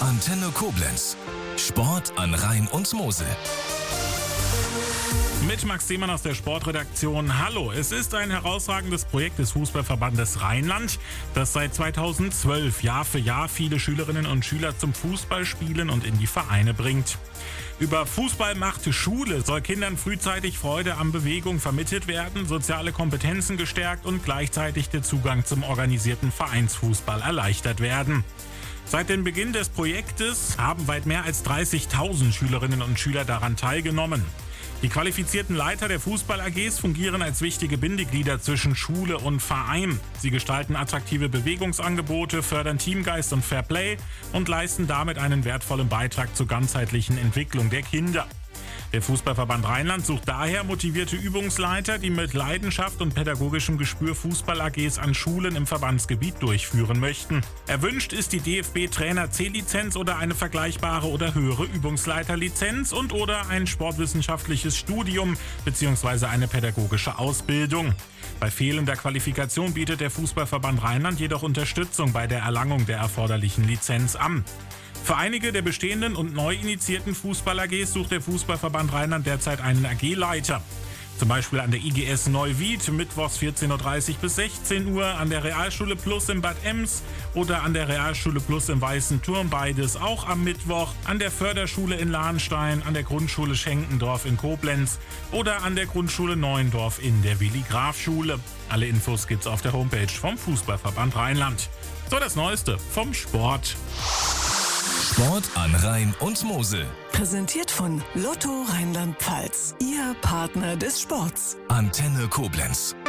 Antenne Koblenz. Sport an Rhein und Mosel. Mit Max Seemann aus der Sportredaktion. Hallo, es ist ein herausragendes Projekt des Fußballverbandes Rheinland, das seit 2012 Jahr für Jahr viele Schülerinnen und Schüler zum Fußballspielen und in die Vereine bringt. Über Fußball macht Schule soll Kindern frühzeitig Freude an Bewegung vermittelt werden, soziale Kompetenzen gestärkt und gleichzeitig der Zugang zum organisierten Vereinsfußball erleichtert werden. Seit dem Beginn des Projektes haben weit mehr als 30.000 Schülerinnen und Schüler daran teilgenommen. Die qualifizierten Leiter der Fußball-AGs fungieren als wichtige Bindeglieder zwischen Schule und Verein. Sie gestalten attraktive Bewegungsangebote, fördern Teamgeist und Fairplay und leisten damit einen wertvollen Beitrag zur ganzheitlichen Entwicklung der Kinder. Der Fußballverband Rheinland sucht daher motivierte Übungsleiter, die mit Leidenschaft und pädagogischem Gespür Fußball-AGs an Schulen im Verbandsgebiet durchführen möchten. Erwünscht ist die DFB-Trainer-C-Lizenz oder eine vergleichbare oder höhere Übungsleiterlizenz und oder ein sportwissenschaftliches Studium bzw. eine pädagogische Ausbildung. Bei fehlender Qualifikation bietet der Fußballverband Rheinland jedoch Unterstützung bei der Erlangung der erforderlichen Lizenz an. Für einige der bestehenden und neu initiierten Fußball-AGs sucht der Fußballverband Rheinland derzeit einen AG-Leiter. Zum Beispiel an der IGS Neuwied, mittwochs 14.30 Uhr bis 16 Uhr, an der Realschule Plus in Bad Ems oder an der Realschule Plus im Weißen Turm, beides auch am Mittwoch, an der Förderschule in Lahnstein, an der Grundschule Schenkendorf in Koblenz oder an der Grundschule Neuendorf in der Willi-Graf-Schule. Alle Infos gibt's auf der Homepage vom Fußballverband Rheinland. So, das Neueste vom Sport. Sport an Rhein und Mosel. Präsentiert von Lotto Rheinland-Pfalz, Ihr Partner des Sports. Antenne Koblenz.